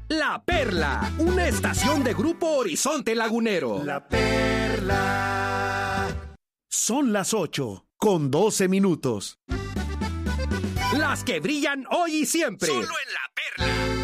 La Perla, una estación de Grupo Horizonte Lagunero. La Perla. Son las 8:12. Las que brillan hoy y siempre. Solo en La Perla.